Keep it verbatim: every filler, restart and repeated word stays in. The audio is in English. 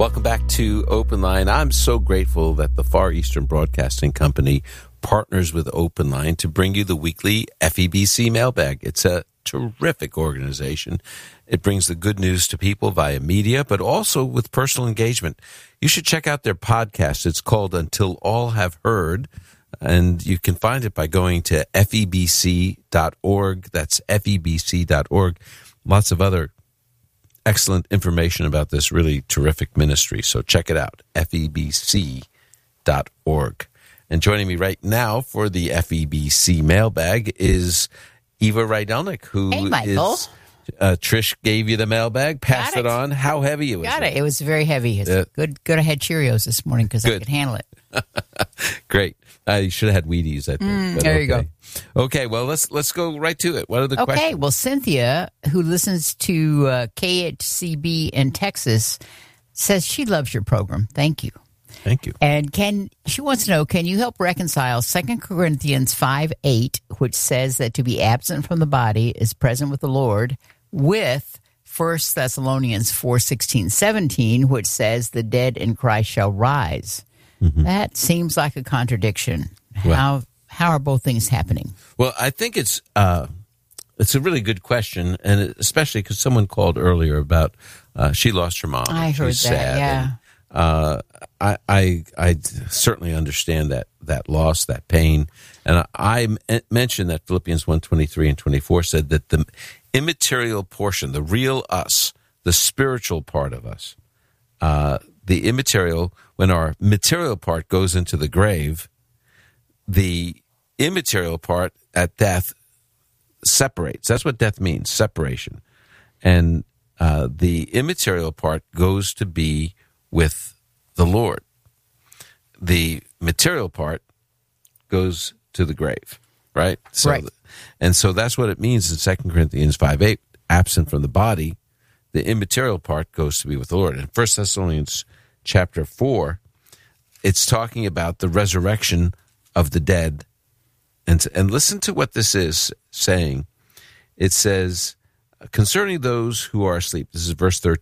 Welcome back to Open Line. I'm so grateful that the Far Eastern Broadcasting Company partners with Open Line to bring you the weekly F E B C mailbag. It's a terrific organization. It brings the good news to people via media, but also with personal engagement. You should check out their podcast. It's called Until All Have Heard, and you can find it by going to F E B C dot org. That's F E B C dot org. Lots of other excellent information about this really terrific ministry. So check it out, F E B C dot org. And joining me right now for the F E B C mailbag is Eva Rydelnik, who hey, Michael. is... Uh, Trish gave you the mailbag, passed Got it. it on. How heavy was Got it? it. It was very heavy. It's Yeah. good. Good. I had Cheerios this morning because I Good. could handle it. Great. Uh, you should have had Wheaties, I think. Mm, but there you okay. go. Okay, well, let's let's go right to it. What are the Okay. questions? Well, Cynthia, who listens to uh, K H C B in Texas, says she loves your program. Thank you. Thank you. And can she wants to know, can you help reconcile Second Corinthians five eight, which says that to be absent from the body is present with the Lord, with First Thessalonians four sixteen seventeen, which says the dead in Christ shall rise? Mm-hmm. That seems like a contradiction. Well, how how are both things happening? Well, I think it's uh, it's a really good question, and especially because someone called earlier about uh, she lost her mom. I heard She's that. sad, Yeah. And, uh, I, I I certainly understand that that loss, that pain, and I, I mentioned that Philippians one twenty-three and twenty-four said that the immaterial portion, the real us, the spiritual part of us, uh, the immaterial, when our material part goes into the grave, the immaterial part at death separates. That's what death means, separation. And uh, the immaterial part goes to be with the Lord. The material part goes to the grave, right? So, right. And so that's what it means in Second Corinthians five eight, absent from the body, the immaterial part goes to be with the Lord. In First Thessalonians chapter four, it's talking about the resurrection of the dead. And, and listen to what this is saying. It says, concerning those who are asleep, this is verse